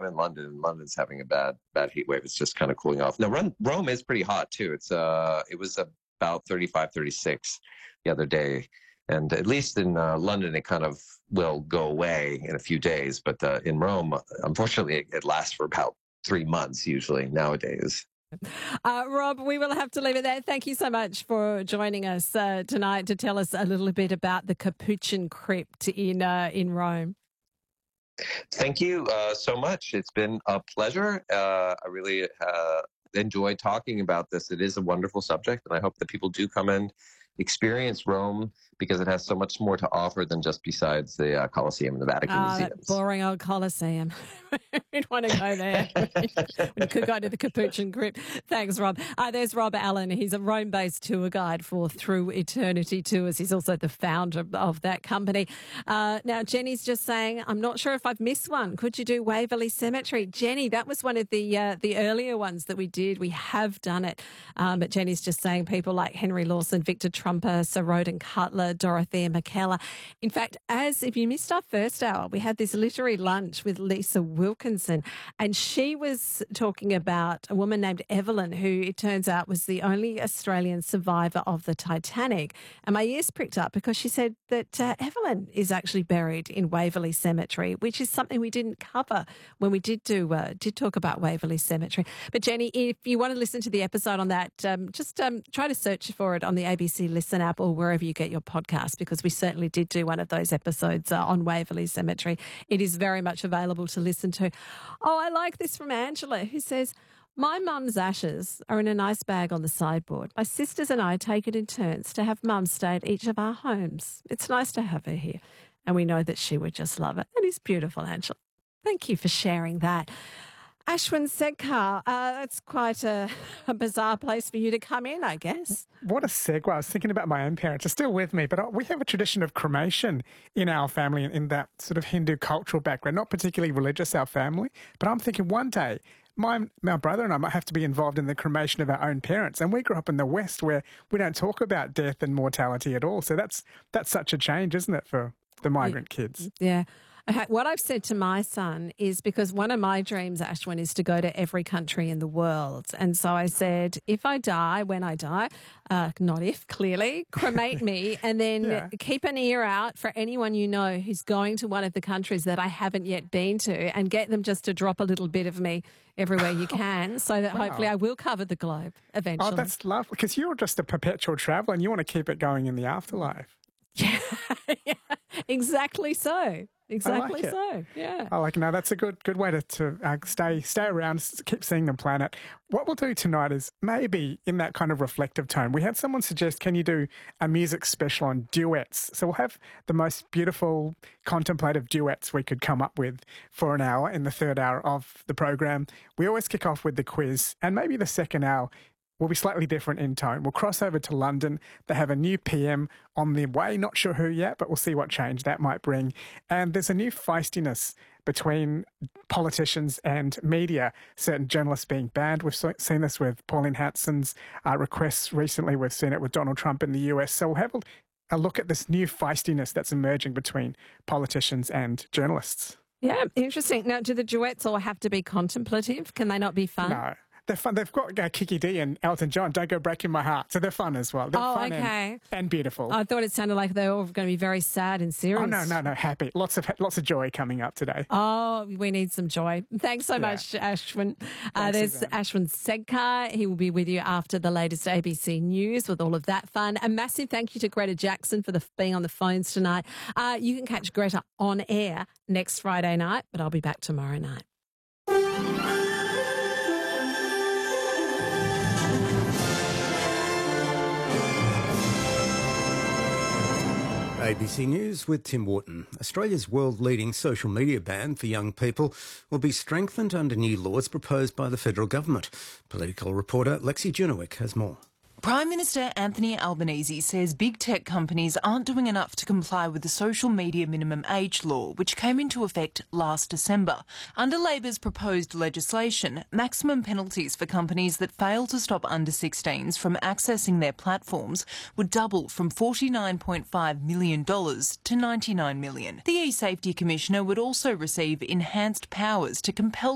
I'm in London, and London's having a bad heat wave. It's just kind of cooling off. Now, Rome is pretty hot too. It was about 35, 36 the other day. And at least in London, it kind of will go away in a few days. But in Rome, unfortunately, it lasts for about 3 months usually nowadays. Rob, we will have to leave it there. Thank you so much for joining us tonight to tell us a little bit about the Capuchin crypt in Rome. Thank you so much. It's been a pleasure. I really enjoyed talking about this. It is a wonderful subject, and I hope that people do come and experience Rome, because it has so much more to offer than just besides the Colosseum and the Vatican museums. That boring old Colosseum. We don't want to go there. We could go to the Capuchin crypt. Thanks, Rob. There's Rob Allen. He's a Rome-based tour guide for Through Eternity Tours. He's also the founder of that company. Now, Jenny's just saying, I'm not sure if I've missed one. Could you do Waverley Cemetery? Jenny, that was one of the earlier ones that we did. We have done it. But Jenny's just saying people like Henry Lawson, Victor Trumper, Sir Roden Cutler, Dorothea McKellar. In fact, if you missed our first hour, we had this literary lunch with Lisa Wilkinson, and she was talking about a woman named Evelyn, who it turns out was the only Australian survivor of the Titanic. And my ears pricked up because she said that Evelyn is actually buried in Waverley Cemetery, which is something we didn't cover when we did talk about Waverley Cemetery. But Jenny, if you want to listen to the episode on that, just try to search for it on the ABC Listen app or wherever you get your podcast, because we certainly did do one of those episodes on Waverley Cemetery. It is very much available to listen to. Oh, I like this from Angela, who says, my mum's ashes are in a nice bag on the sideboard. My sisters and I take it in turns to have mum stay at each of our homes. It's nice to have her here, and we know that she would just love it. That is beautiful, Angela. Thank you for sharing that. Ashwin Sedkar, that's quite a bizarre place for you to come in, I guess. What a segue. I was thinking about my own parents. They're still with me, but we have a tradition of cremation in our family, in that sort of Hindu cultural background, not particularly religious, our family. But I'm thinking one day, my brother and I might have to be involved in the cremation of our own parents. And we grew up in the West where we don't talk about death and mortality at all. So that's such a change, isn't it, for the migrant kids? Yeah. What I've said to my son is, because one of my dreams, Ashwin, is to go to every country in the world. And so I said, if I die, when I die, not if, clearly, cremate me, and then keep an ear out for anyone you know who's going to one of the countries that I haven't yet been to, and get them just to drop a little bit of me everywhere you can, so that hopefully I will cover the globe eventually. Oh, that's lovely, because you're just a perpetual traveller and you want to keep it going in the afterlife. Yeah, exactly so. Exactly like so. Yeah. I like it. No, that's a good way to stay around, keep seeing the planet. What we'll do tonight is maybe in that kind of reflective tone. We had someone suggest, can you do a music special on duets? So we'll have the most beautiful contemplative duets we could come up with for an hour in the third hour of the program. We always kick off with the quiz, and maybe the second hour will be slightly different in tone. We'll cross over to London. They have a new PM on the way. Not sure who yet, but we'll see what change that might bring. And there's a new feistiness between politicians and media, certain journalists being banned. We've seen this with Pauline Hanson's requests recently. We've seen it with Donald Trump in the US. So we'll have a look at this new feistiness that's emerging between politicians and journalists. Yeah, interesting. Now, do the duets all have to be contemplative? Can they not be fun? No. They're fun. They've got Kiki D and Elton John, Don't Go Breaking My Heart. So they're fun as well. They're fun and beautiful. I thought it sounded like they were all going to be very sad and serious. Oh, no, happy. Lots of joy coming up today. Oh, we need some joy. Thanks so much, Ashwin. There's Ashwin Sedkar. He will be with you after the latest ABC News with all of that fun. A massive thank you to Greta Jackson for being on the phones tonight. You can catch Greta on air next Friday night, but I'll be back tomorrow night. ABC News with Tim Wharton. Australia's world-leading social media ban for young people will be strengthened under new laws proposed by the federal government. Political reporter Lexi Junowick has more. Prime Minister Anthony Albanese says big tech companies aren't doing enough to comply with the social media minimum age law, which came into effect last December. Under Labor's proposed legislation, maximum penalties for companies that fail to stop under-16s from accessing their platforms would double from $49.5 million to $99 million. The eSafety Commissioner would also receive enhanced powers to compel